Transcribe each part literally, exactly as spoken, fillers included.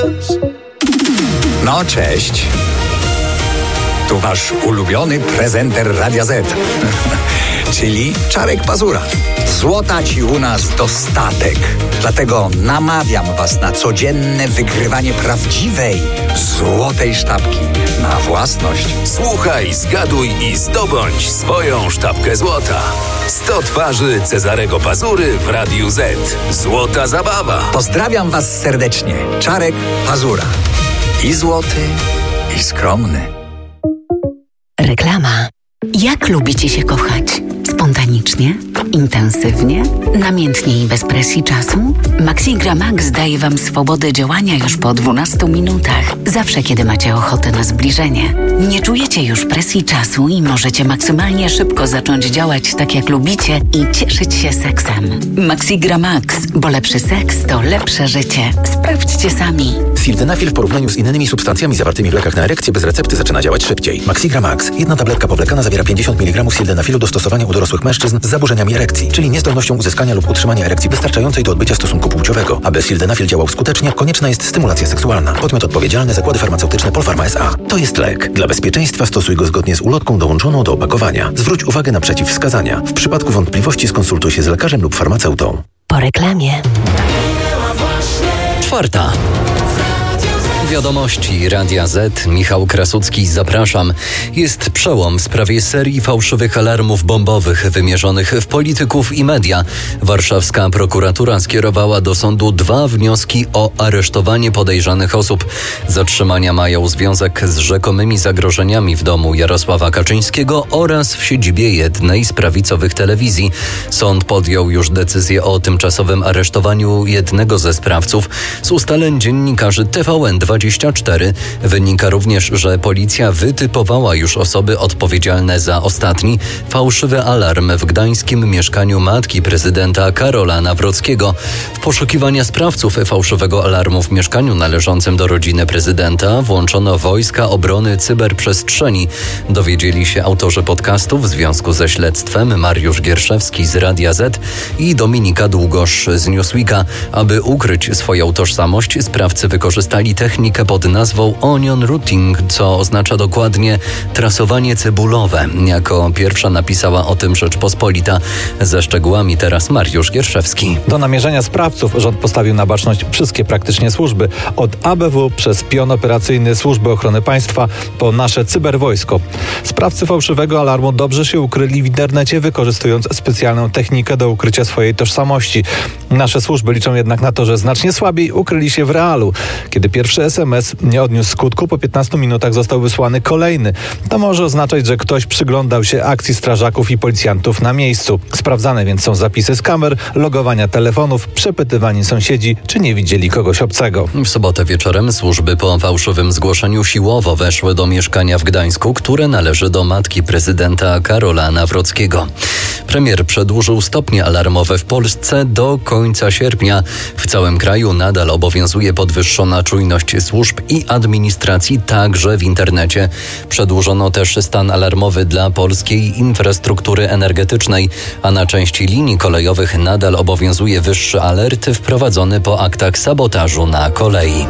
No, cześć. Tu wasz ulubiony prezenter Radia Z, czyli Czarek Pazura. Złota ci u nas dostatek. Dlatego namawiam was na codzienne wygrywanie prawdziwej, złotej sztabki na własność. Słuchaj, zgaduj i zdobądź swoją sztabkę złota. sto twarzy Cezarego Pazury w Radiu Z. Złota zabawa. Pozdrawiam was serdecznie. Czarek Pazura. I złoty, i skromny. Reklama. Jak lubicie się kochać? Spontanicznie? Intensywnie? Namiętnie i bez presji czasu? Maxigra Max daje Wam swobodę działania już po dwunastu minutach. Zawsze, kiedy macie ochotę na zbliżenie. Nie czujecie już presji czasu i możecie maksymalnie szybko zacząć działać tak, jak lubicie i cieszyć się seksem. Maxigra Max, bo lepszy seks to lepsze życie. Sprawdźcie sami. Sildenafil w porównaniu z innymi substancjami zawartymi w lekach na erekcję bez recepty zaczyna działać szybciej. Maxigra Max. Jedna tabletka powlekana zawiera pięćdziesiąt miligramów sildenafilu do stosowania u dorosłych mężczyzn z zaburzeniami erekcji, czyli niezdolnością uzyskania lub utrzymania erekcji wystarczającej do odbycia stosunku płciowego. Aby sildenafil działał skutecznie, konieczna jest stymulacja seksualna. Podmiot odpowiedzialny: Zakłady Farmaceutyczne Polpharma S A. To jest lek. Dla bezpieczeństwa stosuj go zgodnie z ulotką dołączoną do opakowania. Zwróć uwagę na przeciwwskazania. W przypadku wątpliwości skonsultuj się z lekarzem lub farmaceutą. Po reklamie. Czwarta. Wiadomości Radia Z. Michał Krasucki, zapraszam. Jest przełom w sprawie serii fałszywych alarmów bombowych wymierzonych w polityków i media. Warszawska prokuratura skierowała do sądu dwa wnioski o aresztowanie podejrzanych osób. Zatrzymania mają związek z rzekomymi zagrożeniami w domu Jarosława Kaczyńskiego oraz w siedzibie jednej z prawicowych telewizji. Sąd podjął już decyzję o tymczasowym aresztowaniu jednego ze sprawców. Z ustaleń dziennikarzy T V N dwadzieścia cztery wynika również, że policja wytypowała już osoby odpowiedzialne za ostatni fałszywy alarm w gdańskim mieszkaniu matki prezydenta Karola Nawrockiego. W poszukiwania sprawców fałszywego alarmu w mieszkaniu należącym do rodziny prezydenta włączono Wojska Obrony Cyberprzestrzeni. Dowiedzieli się autorzy podcastu w związku ze śledztwem Mariusz Gierszewski z Radia Z i Dominika Długosz z Newsweeka. Aby ukryć swoją tożsamość, sprawcy wykorzystali technikę pod nazwą onion routing, co oznacza dokładnie trasowanie cebulowe. Jako pierwsza napisała o tym Rzeczpospolita. Ze szczegółami teraz Mariusz Gierszewski. Do namierzenia sprawców rząd postawił na baczność wszystkie praktycznie służby. Od A B W przez pion operacyjny Służby Ochrony Państwa po nasze cyberwojsko. Sprawcy fałszywego alarmu dobrze się ukryli w internecie, wykorzystując specjalną technikę do ukrycia swojej tożsamości. Nasze służby liczą jednak na to, że znacznie słabiej ukryli się w realu. Kiedy pierwszy S M S nie odniósł skutku, po piętnastu minutach został wysłany kolejny. To może oznaczać, że ktoś przyglądał się akcji strażaków i policjantów na miejscu. Sprawdzane więc są zapisy z kamer, logowania telefonów, przepytywani sąsiedzi, czy nie widzieli kogoś obcego. W sobotę wieczorem służby po fałszywym zgłoszeniu siłowo weszły do mieszkania w Gdańsku, które należy do matki prezydenta Karola Nawrockiego. Premier przedłużył stopnie alarmowe w Polsce do końca sierpnia. W całym kraju nadal obowiązuje podwyższona czujność służb i administracji, także w internecie. Przedłużono też stan alarmowy dla polskiej infrastruktury energetycznej, a na części linii kolejowych nadal obowiązuje wyższy alert wprowadzony po aktach sabotażu na kolei.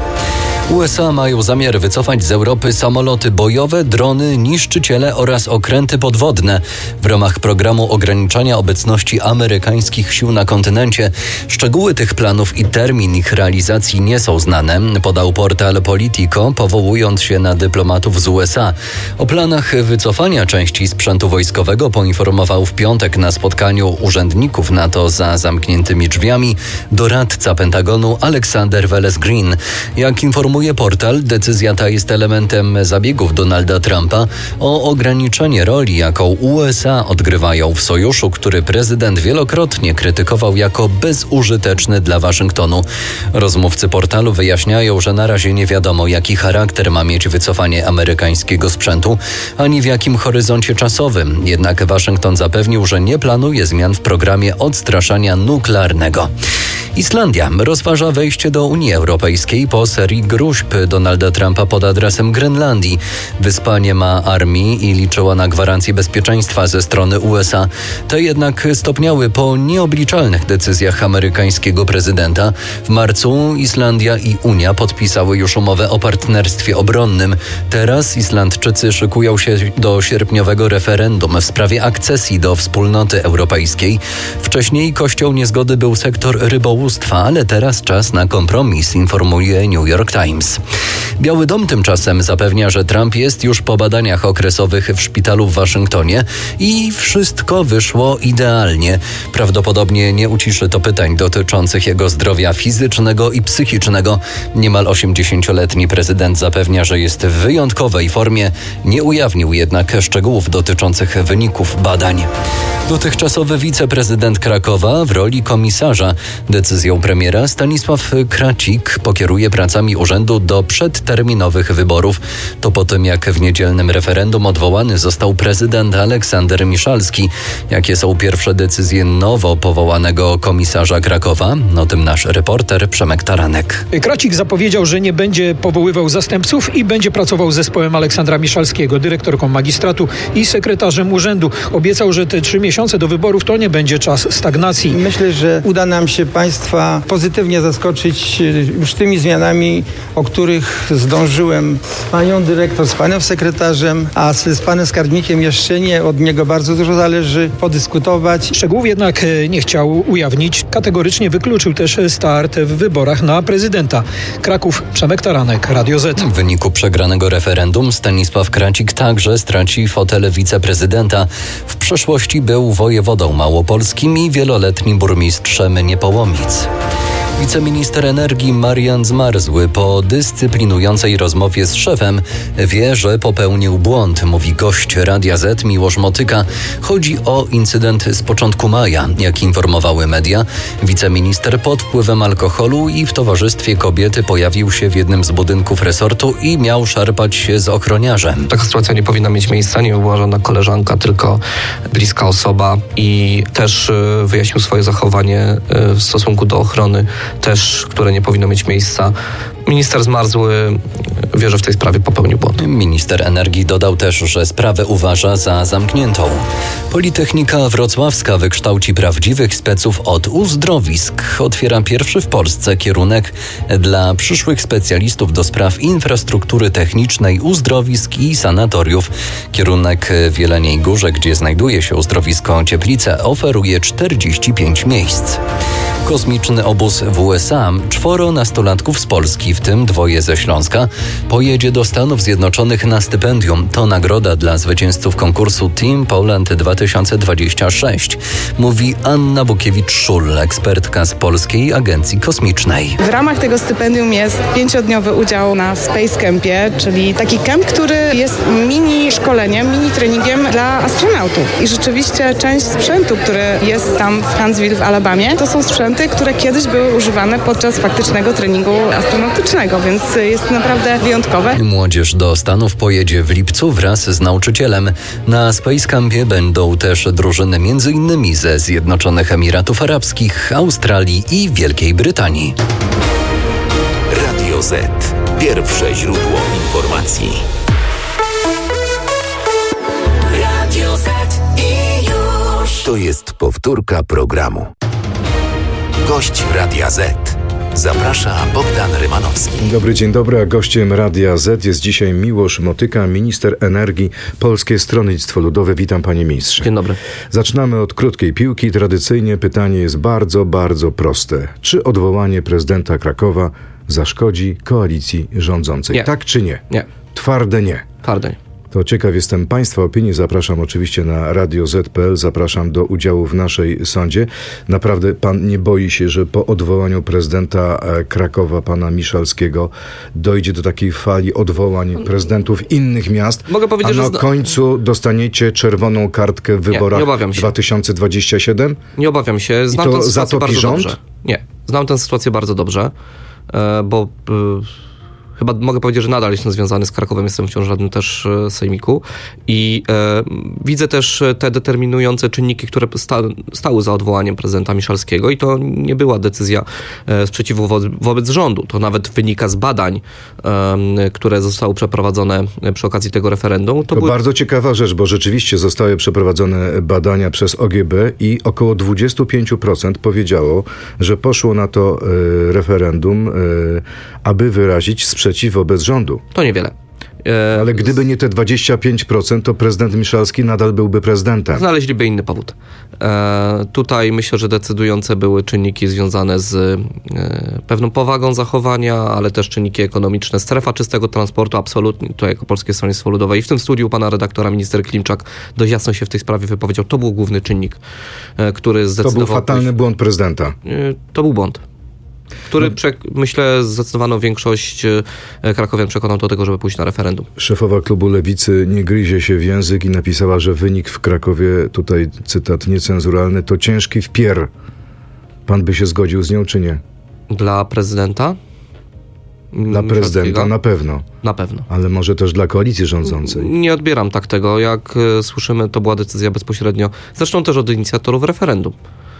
U S A mają zamiar wycofać z Europy samoloty bojowe, drony, niszczyciele oraz okręty podwodne w ramach programu ograniczania obecności amerykańskich sił na kontynencie. Szczegóły tych planów i termin ich realizacji nie są znane, podał portal Politico, powołując się na dyplomatów z U S A. O planach wycofania części sprzętu wojskowego poinformował w piątek na spotkaniu urzędników NATO za zamkniętymi drzwiami doradca Pentagonu Alexander Wallace-Green. Jak informuje portal, decyzja ta jest elementem zabiegów Donalda Trumpa o ograniczenie roli, jaką U S A odgrywają w sojuszu, który prezydent wielokrotnie krytykował jako bezużyteczny dla Waszyngtonu. Rozmówcy portalu wyjaśniają, że na razie nie wiadomo, jaki charakter ma mieć wycofanie amerykańskiego sprzętu, ani w jakim horyzoncie czasowym. Jednak Waszyngton zapewnił, że nie planuje zmian w programie odstraszania nuklearnego. Islandia rozważa wejście do Unii Europejskiej po serii groźb gróźb Donalda Trumpa pod adresem Grenlandii. Wyspa nie ma armii i liczyła na gwarancję bezpieczeństwa ze strony U S A. Te jednak stopniały po nieobliczalnych decyzjach amerykańskiego prezydenta. W marcu Islandia i Unia podpisały już umowę o partnerstwie obronnym. Teraz Islandczycy szykują się do sierpniowego referendum w sprawie akcesji do wspólnoty europejskiej. Wcześniej kością niezgody był sektor rybołówstwa, ale teraz czas na kompromis, informuje New York Times. Biały Dom tymczasem zapewnia, że Trump jest już po badaniach okresowych w szpitalu w Waszyngtonie i wszystko wyszło idealnie. Prawdopodobnie nie uciszy to pytań dotyczących jego zdrowia fizycznego i psychicznego. Niemal osiemdziesięcioletni prezydent zapewnia, że jest w wyjątkowej formie. Nie ujawnił jednak szczegółów dotyczących wyników badań. Dotychczasowy wiceprezydent Krakowa w roli komisarza. Decyzją premiera Stanisław Kracik pokieruje pracami urzędu do przedterminowych wyborów. To po tym, jak w niedzielnym referendum odwołany został prezydent Aleksander Miszalski. Jakie są pierwsze decyzje nowo powołanego komisarza Krakowa? O tym nasz reporter Przemek Taranek. Kracik zapowiedział, że nie będzie powoływał zastępców i będzie pracował z zespołem Aleksandra Miszalskiego, dyrektorką magistratu i sekretarzem urzędu. Obiecał, że te trzy miesiące do wyborów to nie będzie czas stagnacji. Myślę, że uda nam się państwa pozytywnie zaskoczyć już tymi zmianami, o których zdążyłem z panią dyrektor, z panem sekretarzem, a z, z panem skarbnikiem jeszcze nie. Od niego bardzo dużo zależy podyskutować. Szczegółów jednak nie chciał ujawnić. Kategorycznie wykluczył też start w wyborach na prezydenta. Kraków, Przemek Taranek, Radio Z. W wyniku przegranego referendum Stanisław Kracik także straci fotel wiceprezydenta. W przeszłości był wojewodą małopolskim i wieloletnim burmistrzem Niepołomic. Wiceminister energii Marian Zmarzły po dyscyplinującej rozmowie z szefem wie, że popełnił błąd, mówi gość Radia Z Miłosz Motyka. Chodzi o incydent z początku maja. Jak informowały media, wiceminister pod wpływem alkoholu i w towarzystwie kobiety pojawił się w jednym z budynków resortu i miał szarpać się z ochroniarzem. Taka sytuacja nie powinna mieć miejsca, nie była żadna koleżanka, tylko bliska osoba i też wyjaśnił swoje zachowanie w stosunku do ochrony, też, które nie powinno mieć miejsca. Minister Zmarzły wie, że w tej sprawie popełnił błąd. Minister energii dodał też, że sprawę uważa za zamkniętą. Politechnika Wrocławska wykształci prawdziwych speców od uzdrowisk. Otwiera pierwszy w Polsce kierunek dla przyszłych specjalistów do spraw infrastruktury technicznej, uzdrowisk i sanatoriów. Kierunek w Jeleniej Górze, gdzie znajduje się uzdrowisko Cieplice, oferuje czterdzieści pięć miejsc. Kosmiczny obóz w U S A. Czworo nastolatków z Polski, w tym dwoje ze Śląska, pojedzie do Stanów Zjednoczonych na stypendium. To nagroda dla zwycięzców konkursu Team Poland dwa tysiące dwadzieścia sześć. Mówi Anna Bukiewicz-Szul, ekspertka z Polskiej Agencji Kosmicznej. W ramach tego stypendium jest pięciodniowy udział na Space Campie, czyli taki camp, który jest mini szkoleniem, mini treningiem dla astronautów. I rzeczywiście część sprzętu, który jest tam w Huntsville w Alabamie, to są sprzęty, które kiedyś były używane podczas faktycznego treningu astronautycznego, więc jest naprawdę wyjątkowe. Młodzież do Stanów pojedzie w lipcu wraz z nauczycielem. Na Space Campie będą też drużyny między innymi ze Zjednoczonych Emiratów Arabskich, Australii i Wielkiej Brytanii. Radio Z. Pierwsze źródło informacji. Radio Z i już. To jest powtórka programu. Gość Radia Z. Zaprasza Bogdan Rymanowski. Dzień dobry, dzień dobry, a gościem Radia Z jest dzisiaj Miłosz Motyka, minister energii, Polskie Stronnictwo Ludowe. Witam, panie ministrze. Dzień dobry. Zaczynamy od krótkiej piłki. Tradycyjnie pytanie jest bardzo, bardzo proste. Czy odwołanie prezydenta Krakowa zaszkodzi koalicji rządzącej? Nie. Tak czy nie? Nie. Twarde nie. Twarde nie. To ciekaw jestem państwa opinii. Zapraszam oczywiście na radio zet kropka pe el. Zapraszam do udziału w naszej sądzie. Naprawdę pan nie boi się, że po odwołaniu prezydenta Krakowa, pana Miszalskiego, dojdzie do takiej fali odwołań prezydentów innych miast, Mogę powiedzieć, a na że zna... końcu dostaniecie czerwoną kartkę w wyborach nie, nie obawiam się. dwa tysiące dwudziestym siódmym? Nie obawiam się. Znam I to tę sytuację zatopi bardzo rząd? dobrze. Nie. Znam tę sytuację bardzo dobrze, bo... chyba mogę powiedzieć, że nadal jestem związany z Krakowem, jestem wciąż radnym też sejmiku i e, widzę też te determinujące czynniki, które sta, stały za odwołaniem prezydenta Miszalskiego i to nie była decyzja e, sprzeciwu wo, wobec rządu. To nawet wynika z badań, e, które zostały przeprowadzone przy okazji tego referendum. To, to były... bardzo ciekawa rzecz, bo rzeczywiście zostały przeprowadzone badania przez O G B i około dwadzieścia pięć procent powiedziało, że poszło na to e, referendum, e, aby wyrazić sprzeciw wobec rządu. To niewiele. Ale gdyby nie te dwadzieścia pięć procent, to prezydent Miszalski nadal byłby prezydentem. Znaleźliby inny powód. E, tutaj myślę, że decydujące były czynniki związane z e, pewną powagą zachowania, ale też czynniki ekonomiczne. Strefa czystego transportu absolutnie, to jako Polskie Stronnictwo Ludowe i w tym studiu pana redaktora minister Klimczak dość jasno się w tej sprawie wypowiedział. To był główny czynnik, e, który zdecydował... To był fatalny pójść... błąd prezydenta. E, to był błąd. Który, no. prze, myślę, zdecydowaną większość krakowian przekonał do tego, żeby pójść na referendum. Szefowa klubu Lewicy nie gryzie się w język i napisała, że wynik w Krakowie, tutaj cytat niecenzuralny, to ciężki wpier. Pan by się zgodził z nią, czy nie? Dla prezydenta? Dla prezydenta na pewno. Na pewno. Ale może też dla koalicji rządzącej. Nie odbieram tak tego. Jak słyszymy, to była decyzja bezpośrednio, zresztą też od inicjatorów referendum,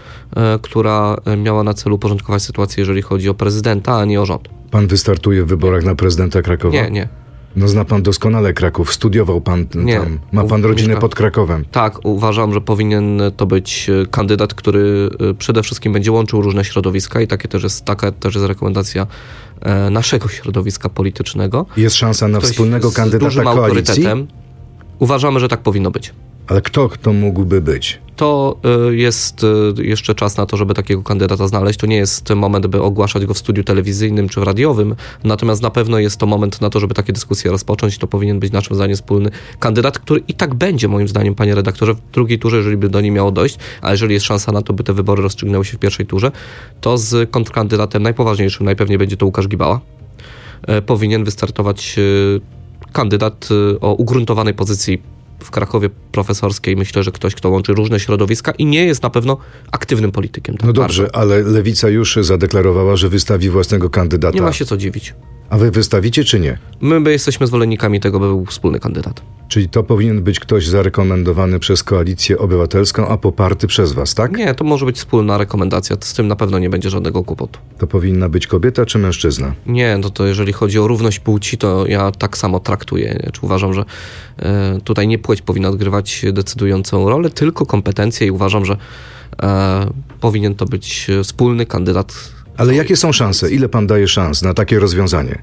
która miała na celu uporządkować sytuację, jeżeli chodzi o prezydenta, a nie o rząd. Pan wystartuje w wyborach na prezydenta Krakowa? Nie, nie. No zna pan doskonale Kraków, studiował pan nie. tam, ma pan rodzinę pod Krakowem. Tak, uważam, że powinien to być kandydat, który przede wszystkim będzie łączył różne środowiska i takie też jest, taka też jest rekomendacja naszego środowiska politycznego. Jest szansa na Ktoś wspólnego z kandydata dużym koalicji? autorytetem. Uważamy, że tak powinno być. Ale kto to mógłby być? To jest jeszcze czas na to, żeby takiego kandydata znaleźć. To nie jest moment, by ogłaszać go w studiu telewizyjnym czy radiowym, natomiast na pewno jest to moment na to, żeby takie dyskusje rozpocząć. To powinien być naszym zdaniem wspólny kandydat, który i tak będzie, moim zdaniem, panie redaktorze, w drugiej turze, jeżeli by do niej miało dojść, a jeżeli jest szansa na to, by te wybory rozstrzygnęły się w pierwszej turze, to z kontrkandydatem najpoważniejszym najpewniej będzie to Łukasz Gibała. Powinien wystartować kandydat o ugruntowanej pozycji w Krakowie profesorskiej. Myślę, że ktoś, kto łączy różne środowiska i nie jest na pewno aktywnym politykiem. Tak no dobrze, bardzo. Ale Lewica już zadeklarowała, że wystawi własnego kandydata. Nie ma się co dziwić. A wy wystawicie, czy nie? My, my jesteśmy zwolennikami tego, by był wspólny kandydat. Czyli to powinien być ktoś zarekomendowany przez Koalicję Obywatelską, a poparty przez was, tak? Nie, to może być wspólna rekomendacja. Z tym na pewno nie będzie żadnego kłopotu. To powinna być kobieta czy mężczyzna? Nie, no to jeżeli chodzi o równość płci, to ja tak samo traktuję. Czy uważam, że e, tutaj nie płeć powinna odgrywać decydującą rolę, tylko kompetencje i uważam, że e, powinien to być wspólny kandydat. Ale jakie są szanse? Ile pan daje szans na takie rozwiązanie?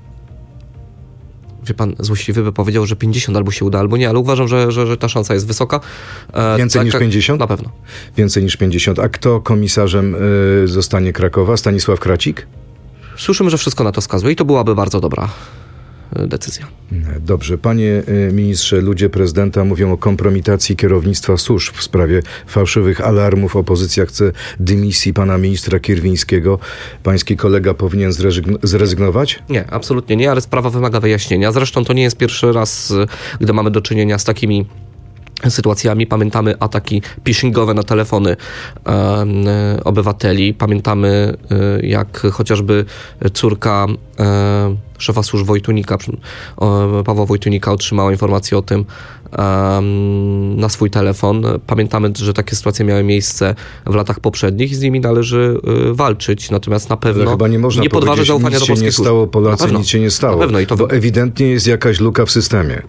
Wie pan, złośliwy by powiedział, że pięćdziesiąt albo się uda, albo nie, ale uważam, że, że, że ta szansa jest wysoka. E, Więcej tak, niż pięćdziesiąt? Na pewno. Więcej niż pięćdziesiąt. A kto komisarzem y, zostanie Krakowa? Stanisław Kracik? Słyszymy, że wszystko na to wskazuje i to byłaby bardzo dobra decyzja. Dobrze. Panie ministrze, ludzie prezydenta mówią o kompromitacji kierownictwa służb w sprawie fałszywych alarmów. Opozycja chce dymisji pana ministra Kierwińskiego. Pański kolega powinien zrezygn- zrezygnować? Nie, absolutnie nie, ale sprawa wymaga wyjaśnienia. Zresztą to nie jest pierwszy raz, gdy mamy do czynienia z takimi sytuacjami. Pamiętamy ataki phishingowe na telefony e, obywateli. Pamiętamy e, jak chociażby córka e, szefa służb Wojtunika, e, Pawła Wojtunika otrzymała informację o tym e, na swój telefon. Pamiętamy, że takie sytuacje miały miejsce w latach poprzednich i z nimi należy e, walczyć. Natomiast na pewno Ale chyba nie można nie podważa zaufania nic do się polskiej nie stało, Polacy, nic się nie stało. Na pewno. I to bo ewidentnie jest jakaś luka w systemie.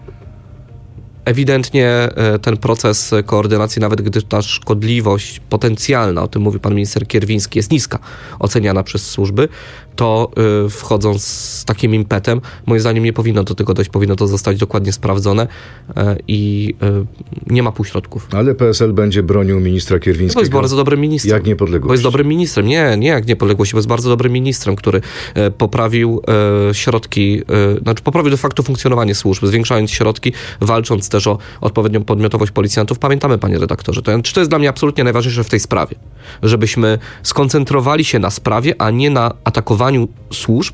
Ewidentnie ten proces koordynacji, nawet gdy ta szkodliwość potencjalna, o tym mówi pan minister Kierwiński, jest niska, oceniana przez służby, to y, wchodząc z takim impetem, moim zdaniem nie powinno do tego dojść, powinno to zostać dokładnie sprawdzone y, i y, nie ma półśrodków. Ale P S L będzie bronił ministra Kierwińskiego. Bo jest bardzo dobrym ministrem. Jak niepodległość. Bo jest dobrym ministrem. Nie, nie jak niepodległość, bo jest bardzo dobrym ministrem, który y, poprawił y, środki, y, znaczy poprawił de facto funkcjonowanie służb, zwiększając środki, walcząc też o odpowiednią podmiotowość policjantów. Pamiętamy, panie redaktorze, to, czy to jest dla mnie absolutnie najważniejsze w tej sprawie, żebyśmy skoncentrowali się na sprawie, a nie na atakowaniu służb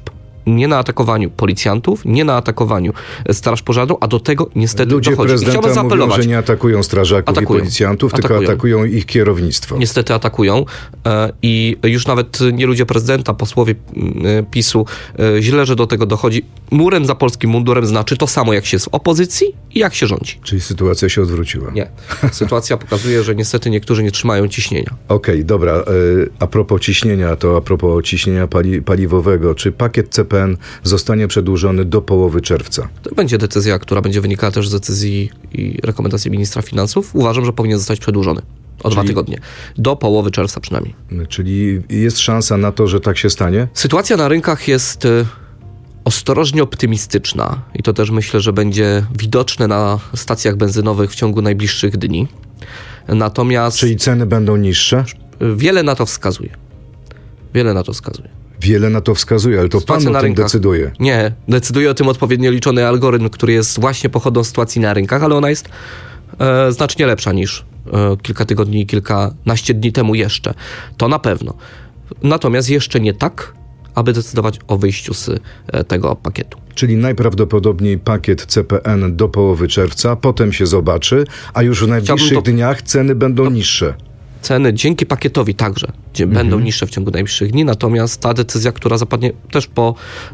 nie na atakowaniu policjantów, nie na atakowaniu straż pożarną, a do tego niestety Ludzie dochodzi. prezydenta mówią, że nie atakują strażaków atakują. i policjantów, atakują. tylko atakują ich kierownictwo. Niestety atakują i już nawet nie ludzie prezydenta, posłowie PiSu, źle, że do tego dochodzi. Murem za polskim mundurem znaczy to samo, jak się jest w opozycji i jak się rządzi. Czyli sytuacja się odwróciła. Nie. Sytuacja pokazuje, że niestety niektórzy nie trzymają ciśnienia. Okej, okay, dobra. A propos ciśnienia, to a propos ciśnienia pali- paliwowego. Czy pakiet C P N zostanie przedłużony do połowy czerwca? To będzie decyzja, która będzie wynikała też z decyzji i rekomendacji ministra finansów. Uważam, że powinien zostać przedłużony. O Czyli... dwa tygodnie. Do połowy czerwca przynajmniej. Czyli jest szansa na to, że tak się stanie? Sytuacja na rynkach jest ostrożnie optymistyczna i to też myślę, że będzie widoczne na stacjach benzynowych w ciągu najbliższych dni. Natomiast... Czyli ceny będą niższe? Wiele na to wskazuje. Wiele na to wskazuje. Wiele na to wskazuje, ale to Sytuacja pan o na tym rynkach. decyduje. Nie, decyduje o tym odpowiednio liczony algorytm, który jest właśnie pochodą sytuacji na rynkach, ale ona jest e, znacznie lepsza niż e, kilka tygodni i kilkanaście dni temu jeszcze. To na pewno. Natomiast jeszcze nie tak, aby decydować o wyjściu z e, tego pakietu. Czyli najprawdopodobniej pakiet C P N do połowy czerwca, potem się zobaczy, a już w najbliższych to... dniach ceny będą to... niższe. Ceny dzięki pakietowi także mhm. będą niższe w ciągu najbliższych dni, natomiast ta decyzja, która zapadnie też po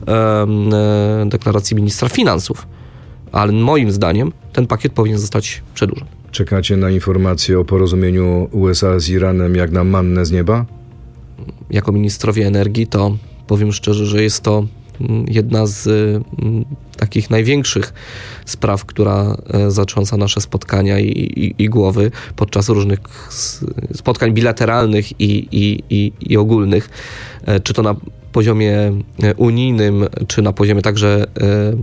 e, deklaracji ministra finansów, ale moim zdaniem ten pakiet powinien zostać przedłużony. Czekacie na informacje o porozumieniu U S A z Iranem jak na mannę z nieba? Jako ministrowie energii to powiem szczerze, że jest to jedna z m, takich największych spraw, która e, zatrząsa nasze spotkania i, i, i głowy podczas różnych spotkań bilateralnych i, i, i, i ogólnych, e, czy to na poziomie unijnym, czy na poziomie także e, e,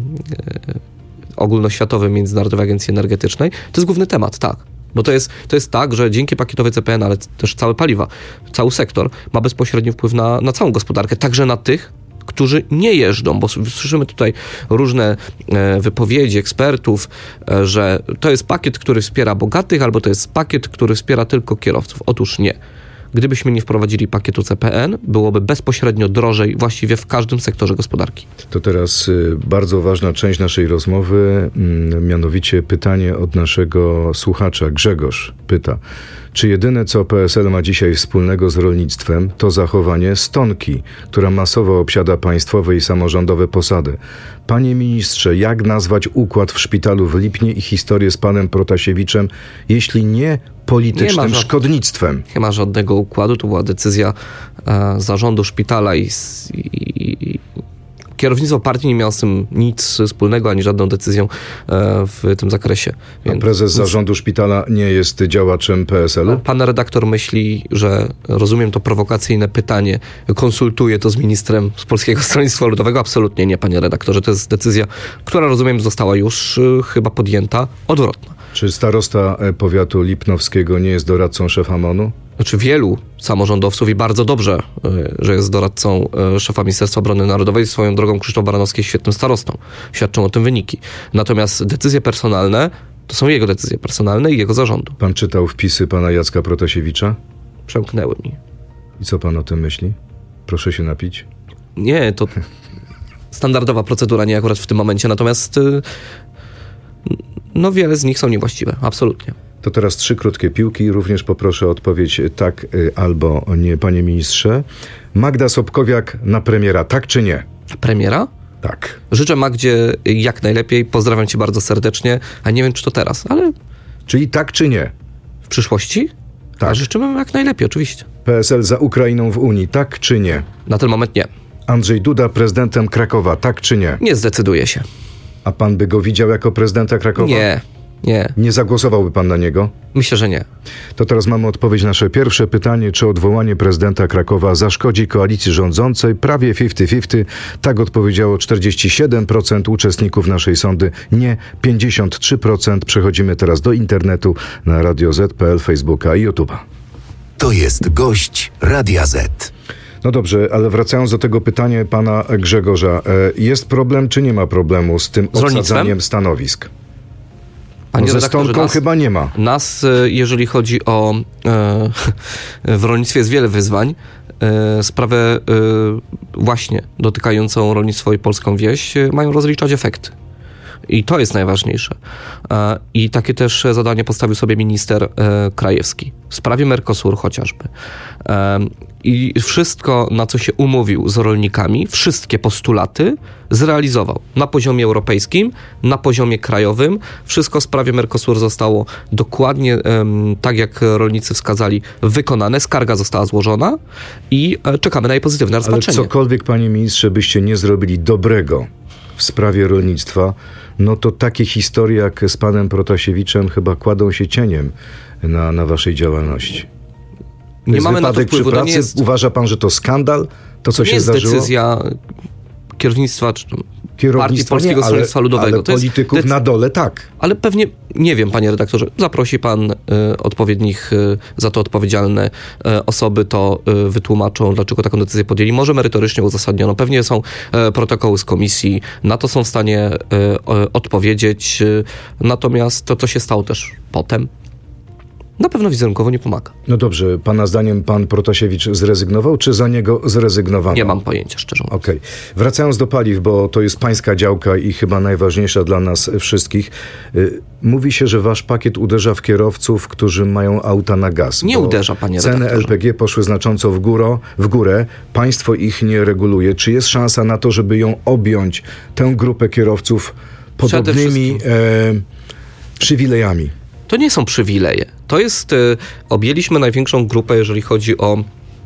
ogólnoświatowym Międzynarodowej Agencji Energetycznej. To jest główny temat, tak. Bo to jest, to jest tak, że dzięki pakietowi C P N, ale też całe paliwa, cały sektor ma bezpośredni wpływ na, na całą gospodarkę, także na tych, którzy nie jeżdżą, bo słyszymy tutaj różne e, wypowiedzi ekspertów, e, że to jest pakiet, który wspiera bogatych, albo to jest pakiet, który wspiera tylko kierowców. Otóż nie. Gdybyśmy nie wprowadzili pakietu C P N, byłoby bezpośrednio drożej właściwie w każdym sektorze gospodarki. To teraz y, bardzo ważna część naszej rozmowy, y, mianowicie pytanie od naszego słuchacza. Grzegorz pyta, czy jedyne co P S L ma dzisiaj wspólnego z rolnictwem to zachowanie stonki, która masowo obsiada państwowe i samorządowe posady. Panie ministrze, jak nazwać układ w szpitalu w Lipnie i historię z panem Protasiewiczem, jeśli nie politycznym nie ma, szkodnictwem? Nie ma żadnego układu, to była decyzja e, zarządu szpitala i, i, i kierownictwo partii nie miało z tym nic wspólnego, ani żadną decyzją e, w tym zakresie. Więc, A prezes zarządu szpitala nie jest działaczem P S L-u? Pan redaktor myśli, że rozumiem to prowokacyjne pytanie, konsultuje to z ministrem z Polskiego Stronnictwa Ludowego? Absolutnie nie, panie redaktorze. To jest decyzja, która rozumiem została już y, chyba podjęta, odwrotna. Czy starosta powiatu lipnowskiego nie jest doradcą szefa M O N-u? Znaczy wielu samorządowców i bardzo dobrze, że jest doradcą szefa Ministerstwa Obrony Narodowej. Swoją drogą Krzysztof Baranowski jest świetnym starostą. Świadczą o tym wyniki. Natomiast decyzje personalne to są jego decyzje personalne i jego zarządu. Pan czytał wpisy pana Jacka Protasiewicza? Przemknęły mi. I co pan o tym myśli? Proszę się napić. Nie, to standardowa procedura, nie akurat w tym momencie. Natomiast no wiele z nich są niewłaściwe. Absolutnie. To teraz trzy krótkie piłki. Również poproszę o odpowiedź tak albo nie, panie ministrze. Magda Sobkowiak na premiera, tak czy nie? Na premiera? Tak. Życzę Magdzie jak najlepiej. Pozdrawiam cię bardzo serdecznie. A nie wiem, czy to teraz, ale... Czyli tak czy nie? W przyszłości? Tak. A życzymy jak najlepiej, oczywiście. P S L za Ukrainą w Unii, tak czy nie? Na ten moment nie. Andrzej Duda prezydentem Krakowa, tak czy nie? Nie zdecyduje się. A pan by go widział jako prezydenta Krakowa? Nie. Nie. Nie zagłosowałby pan na niego? Myślę, że nie. To teraz mamy odpowiedź na nasze pierwsze pytanie. Czy odwołanie prezydenta Krakowa zaszkodzi koalicji rządzącej? Prawie pięćdziesiąt pięćdziesiąt. Tak odpowiedziało czterdzieści siedem procent uczestników naszej sądy. Nie, pięćdziesiąt trzy procent. Przechodzimy teraz do internetu na Radio Z kropka P L, Facebooka i YouTube'a. To jest gość Radia Z. No dobrze, ale wracając do tego pytania pana Grzegorza. Jest problem, czy nie ma problemu z tym z obsadzaniem stanowisk? Panie no ze stonką nas, chyba nie ma. Nas, jeżeli chodzi o... E, w rolnictwie jest wiele wyzwań. e, sprawę e, właśnie dotykającą rolnictwo i polską wieś e, mają rozliczać efekty. I to jest najważniejsze. E, I takie też zadanie postawił sobie minister e, Krajewski w sprawie Mercosur chociażby. E, I wszystko, na co się umówił z rolnikami, wszystkie postulaty zrealizował na poziomie europejskim, na poziomie krajowym. Wszystko w sprawie Mercosur zostało dokładnie um, tak, jak rolnicy wskazali, wykonane. Skarga została złożona i e, czekamy na jej pozytywne rozpatrzenie. Ale cokolwiek, panie ministrze, byście nie zrobili dobrego w sprawie rolnictwa, no to takie historie jak z panem Protasiewiczem chyba kładą się cieniem na, na waszej działalności. To nie mamy na to wpływu. Przy pracy. To nie jest, Uważa pan, że to skandal? To, co to nie się jest zdarzyło? decyzja kierownictwa czy Partii Polskiego nie, Stronnictwa ale, Ludowego. Ale to polityków jest decy- na dole tak. Ale pewnie, nie wiem, panie redaktorze, zaprosi pan y, odpowiednich, y, za to odpowiedzialne y, osoby, to y, wytłumaczą, dlaczego taką decyzję podjęli. Może merytorycznie uzasadniono. Pewnie są y, protokoły z komisji, na to są w stanie y, y, odpowiedzieć. Y, natomiast to, co się stało też potem, na pewno wizerunkowo nie pomaga. No dobrze, pana zdaniem pan Protasiewicz zrezygnował, czy za niego zrezygnowano? Nie mam pojęcia, szczerze mówiąc. Okej. Okay. Wracając do paliw, bo to jest pańska działka i chyba najważniejsza dla nas wszystkich. Mówi się, że wasz pakiet uderza w kierowców, którzy mają auta na gaz. Nie uderza, panie ceny redaktorze. L P G poszły znacząco w, góro, w górę. Państwo ich nie reguluje. Czy jest szansa na to, żeby ją objąć, tę grupę kierowców podobnymi e, przywilejami? To nie są przywileje. To jest, y, objęliśmy największą grupę, jeżeli chodzi o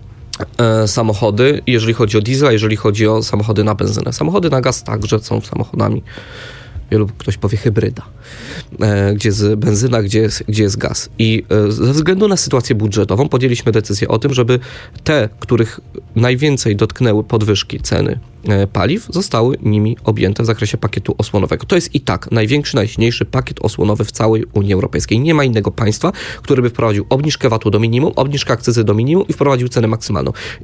e, samochody, jeżeli chodzi o diesel, a jeżeli chodzi o samochody na benzynę. Samochody na gaz także są samochodami, wielu ktoś powie hybryda, e, gdzie jest benzyna, gdzie jest, gdzie jest gaz. I e, ze względu na sytuację budżetową podjęliśmy decyzję o tym, żeby te, których najwięcej dotknęły podwyżki ceny e, paliw, zostały nimi objęte w zakresie pakietu osłonowego. To jest i tak największy, najsilniejszy pakiet osłonowy w całej Unii Europejskiej. Nie ma innego państwa, który by wprowadził obniżkę V A T-u do minimum, obniżkę akcyzy do minimum i wprowadził cenę maksymalną.